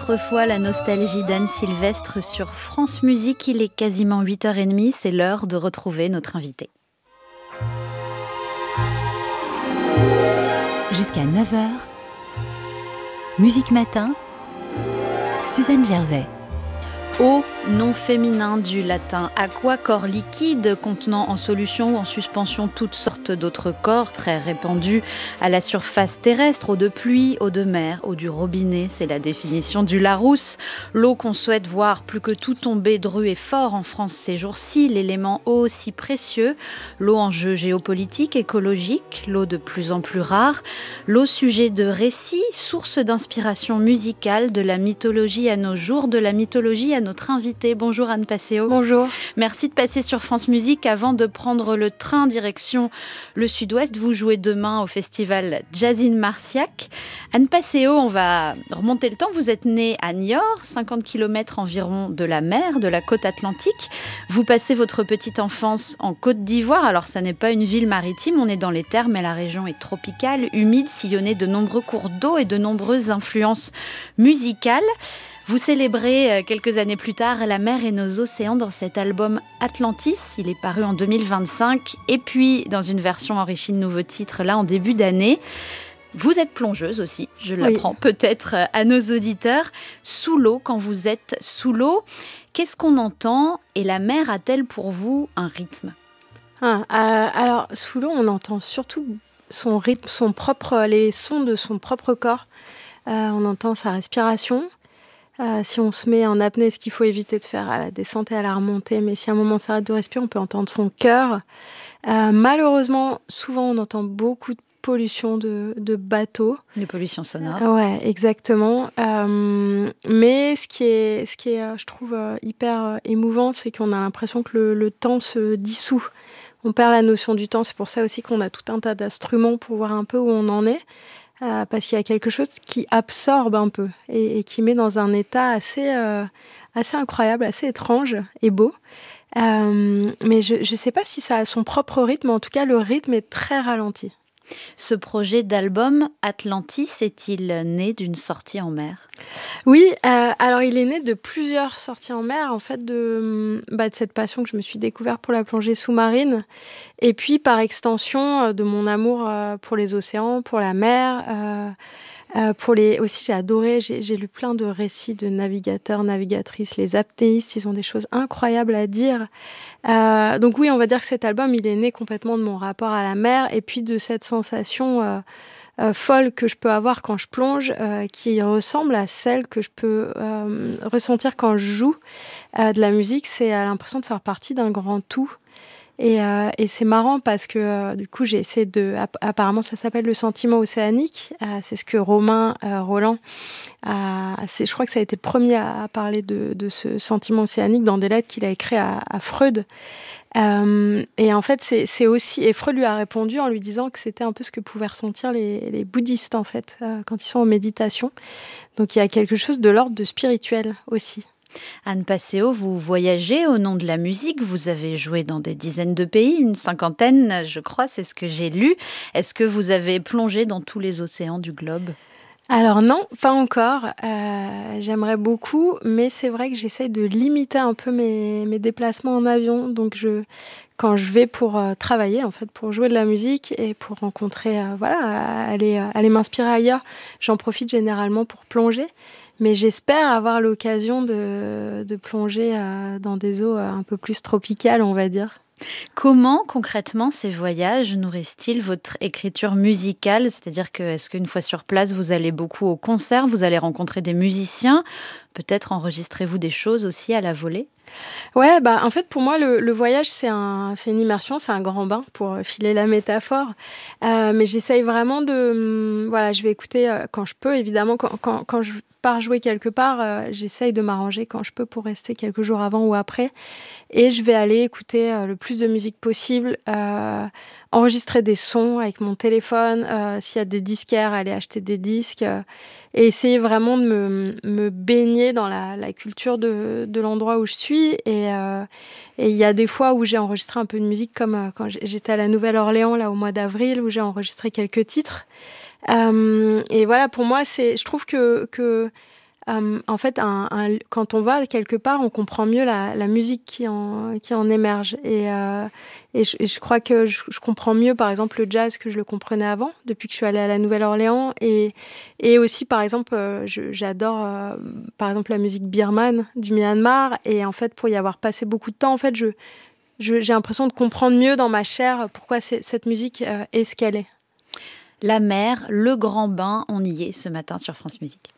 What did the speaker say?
autrefois la nostalgie d'Anne Sylvestre sur France Musique. Il est quasiment 8h30, c'est l'heure de retrouver notre invité. Jusqu'à 9h, Musique Matin, Suzanne Gervais. Eau, nom féminin du latin aqua, corps liquide contenant en solution ou en suspension toutes sortes d'autres corps très répandus à la surface terrestre, eau de pluie, eau de mer, eau du robinet, c'est la définition du Larousse. L'eau qu'on souhaite voir plus que tout tomber dru et fort en France ces jours-ci, l'élément eau si précieux, l'eau enjeu géopolitique, écologique, l'eau de plus en plus rare, l'eau sujet de récits, source d'inspiration musicale de la mythologie à nos jours, de la mythologie à notre invité. Bonjour Anne Passeo. Bonjour. Merci de passer sur France Musique. Avant de prendre le train direction le Sud-Ouest, vous jouez demain au festival Jazzin Marciac. Anne Passeo, on va remonter le temps. Vous êtes née à Niort, 50 km environ de la mer, de la côte atlantique. Vous passez votre petite enfance en Côte d'Ivoire. Alors ça n'est pas une ville maritime, on est dans les terres, mais la région est tropicale, humide, sillonnée de nombreux cours d'eau et de nombreuses influences musicales. Vous célébrez quelques années plus tard la mer et nos océans dans cet album Atlantis. Il est paru en 2025 et puis dans une version enrichie de nouveaux titres là en début d'année. Vous êtes plongeuse aussi, je l'apprends peut-être à nos auditeurs. Sous l'eau, quand vous êtes sous l'eau, qu'est-ce qu'on entend et la mer a-t-elle pour vous un rythme ? Alors sous l'eau, on entend surtout son rythme, les sons de son propre corps. On entend sa respiration. Si on se met en apnée, ce qu'il faut éviter de faire à la descente et à la remontée, mais si à un moment on s'arrête de respirer, on peut entendre son cœur. Malheureusement, souvent on entend beaucoup de pollution de bateaux. De pollution sonore. Ouais, exactement. Mais ce qui est, je trouve, hyper émouvant, c'est qu'on a l'impression que le temps se dissout. On perd la notion du temps. C'est pour ça aussi qu'on a tout un tas d'instruments pour voir un peu où on en est. Parce qu'il y a quelque chose qui absorbe un peu et qui met dans un état assez incroyable, assez étrange et beau. Mais je ne sais pas si ça a son propre rythme, en tout cas le rythme est très ralenti. Ce projet d'album Atlantis est-il né d'une sortie en mer ? Oui, alors il est né de plusieurs sorties en mer, en fait, de cette passion que je me suis découverte pour la plongée sous-marine, et puis par extension de mon amour pour les océans, pour la mer. Aussi, j'ai adoré, j'ai lu plein de récits de navigateurs, navigatrices, les apnéistes, ils ont des choses incroyables à dire. Donc oui, on va dire que cet album, il est né complètement de mon rapport à la mer et puis de cette sensation folle que je peux avoir quand je plonge, qui ressemble à celle que je peux ressentir quand je joue de la musique. C'est l'impression de faire partie d'un grand tout. Et c'est marrant parce que du coup j'ai essayé apparemment ça s'appelle le sentiment océanique, c'est ce que Romain Roland je crois que ça a été le premier à parler de ce sentiment océanique dans des lettres qu'il a écrites à Freud. Et en fait c'est aussi, et Freud lui a répondu en lui disant que c'était un peu ce que pouvaient ressentir les bouddhistes en fait quand ils sont en méditation. Donc il y a quelque chose de l'ordre de spirituel aussi. Anne Passeo, vous voyagez au nom de la musique, vous avez joué dans des dizaines de pays, une cinquantaine je crois, c'est ce que j'ai lu. Est-ce que vous avez plongé dans tous les océans du globe ? Alors non, pas encore. J'aimerais beaucoup, mais c'est vrai que j'essaye de limiter un peu mes déplacements en avion. Donc quand je vais pour travailler, en fait, pour jouer de la musique et pour rencontrer, aller m'inspirer ailleurs, j'en profite généralement pour plonger. Mais j'espère avoir l'occasion de plonger dans des eaux un peu plus tropicales, on va dire. Comment, concrètement, ces voyages nourrissent-ils votre écriture musicale ? C'est-à-dire est-ce qu'une fois sur place, vous allez beaucoup au concert, vous allez rencontrer des musiciens ? Peut-être enregistrez-vous des choses aussi à la volée ? Ouais, en fait, pour moi, le voyage, c'est une immersion, c'est un grand bain, pour filer la métaphore. Mais j'essaye vraiment je vais écouter quand je peux, évidemment. Quand je pars jouer quelque part, j'essaye de m'arranger quand je peux pour rester quelques jours avant ou après. Et je vais aller écouter le plus de musique possible, enregistrer des sons avec mon téléphone. S'il y a des disquaires, aller acheter des disques. Et essayer vraiment de me baigner dans la culture de l'endroit où je suis. Et il y a des fois où j'ai enregistré un peu de musique, comme quand j'étais à la Nouvelle-Orléans là, au mois d'avril, où j'ai enregistré quelques titres. Et voilà, pour moi, je trouve que en fait, quand on va quelque part, on comprend mieux la musique qui en émerge. Et je crois que je comprends mieux, par exemple, le jazz que je le comprenais avant, depuis que je suis allée à la Nouvelle-Orléans. Et aussi, par exemple, j'adore, par exemple, la musique birmane du Myanmar. Et en fait, pour y avoir passé beaucoup de temps, en fait, j'ai l'impression de comprendre mieux dans ma chair pourquoi cette musique est ce qu'elle est. La mer, le grand bain, on y est ce matin sur France Musique.